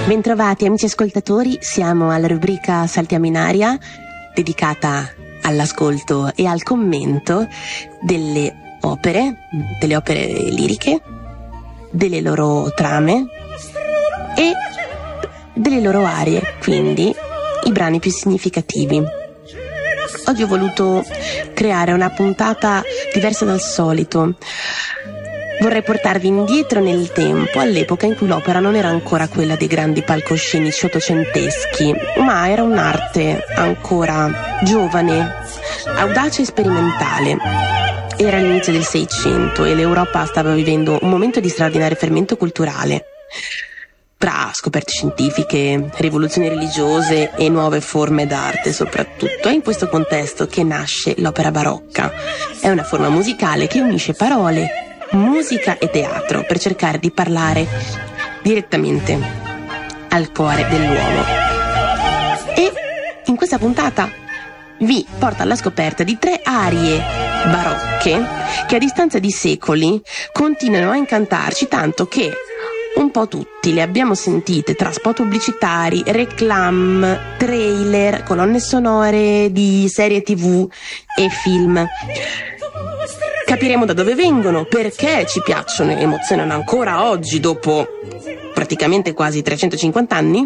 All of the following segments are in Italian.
Bentrovati amici ascoltatori, siamo alla rubrica Saltiamo in aria, dedicata all'ascolto e al commento delle opere liriche, delle loro trame e delle loro arie, quindi i brani più significativi. Oggi ho voluto creare una puntata diversa dal solito. Vorrei portarvi indietro nel tempo, all'epoca in cui l'opera non era ancora quella dei grandi palcoscenici ottocenteschi, ma era un'arte ancora giovane, audace e sperimentale. Era l'inizio del Seicento e l'Europa stava vivendo un momento di straordinario fermento culturale. Tra scoperte scientifiche, rivoluzioni religiose e nuove forme d'arte soprattutto, è in questo contesto che nasce l'opera barocca. È una forma musicale che unisce parole, musica e teatro per cercare di parlare direttamente al cuore dell'uomo. E in questa puntata vi porto alla scoperta di 3 arie barocche che a distanza di secoli continuano a incantarci, tanto che un po' tutti le abbiamo sentite tra spot pubblicitari, reclam, trailer, colonne sonore di serie TV e film. Capiremo da dove vengono, perché ci piacciono e emozionano ancora oggi dopo praticamente quasi 350 anni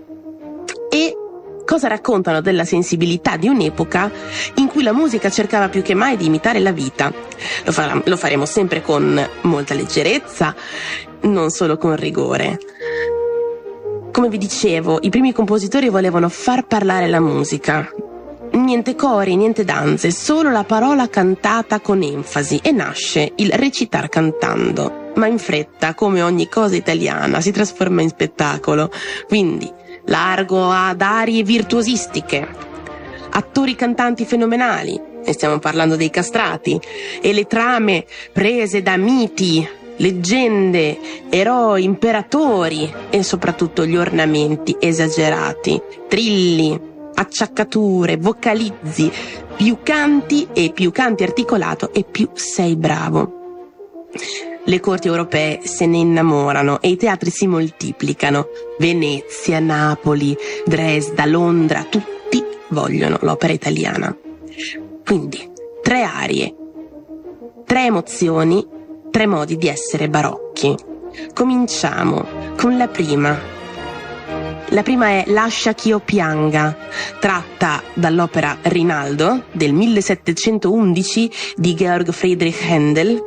e cosa raccontano della sensibilità di un'epoca in cui la musica cercava più che mai di imitare la vita. Lo faremo sempre con molta leggerezza, non solo con rigore. Come vi dicevo, i primi compositori volevano far parlare la musica. Niente cori, niente danze, solo la parola cantata con enfasi, e nasce il recitar cantando. Ma in fretta, come ogni cosa italiana, si trasforma in spettacolo, quindi largo ad arie virtuosistiche, attori cantanti fenomenali, e stiamo parlando dei castrati, e le trame prese da miti, leggende, eroi, imperatori, e soprattutto gli ornamenti esagerati, trilli, acciaccature, vocalizzi, più canti articolato e più sei bravo. Le corti europee se ne innamorano e i teatri si moltiplicano. Venezia, Napoli, Dresda, Londra, tutti vogliono l'opera italiana. Quindi 3 arie, 3 emozioni, 3 modi di essere barocchi. Cominciamo con la prima. La prima è Lascia ch'io pianga, tratta dall'opera Rinaldo del 1711 di Georg Friedrich Händel.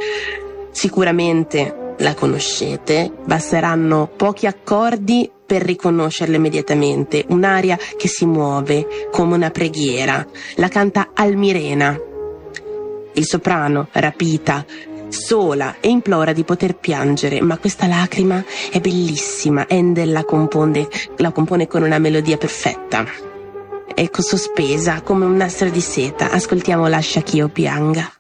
Sicuramente la conoscete, basteranno pochi accordi per riconoscerla immediatamente. Un'aria che si muove come una preghiera. La canta Almirena. Il soprano, rapita, sola, e implora di poter piangere, ma questa lacrima è bellissima. Händel la compone con una melodia perfetta. È sospesa come un nastro di seta. Ascoltiamo Lascia ch'io pianga.